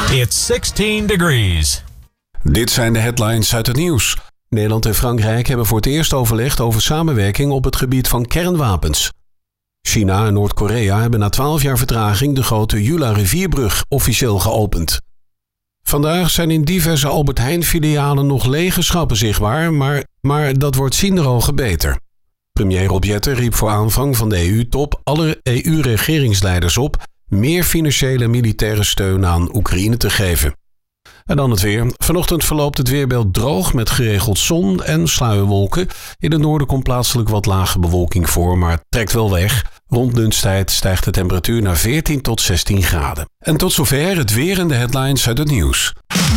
It's 16 degrees. Dit zijn de headlines uit het nieuws. Nederland en Frankrijk hebben voor het eerst overlegd over samenwerking op het gebied van kernwapens. China en Noord-Korea hebben na 12 jaar vertraging de grote Jula-rivierbrug officieel geopend. Vandaag zijn in diverse Albert Heijn-filialen nog lege schappen zichtbaar, maar dat wordt zienderogen beter. Premier Rob Jetten riep voor aanvang van de EU-top alle EU-regeringsleiders op meer financiële en militaire steun aan Oekraïne te geven. En dan het weer. Vanochtend verloopt het weerbeeld droog met geregeld zon en sluierwolken. In het noorden komt plaatselijk wat lage bewolking voor, maar het trekt wel weg. Rond lunchtijd stijgt de temperatuur naar 14 tot 16 graden. En tot zover het weer en de headlines uit het nieuws.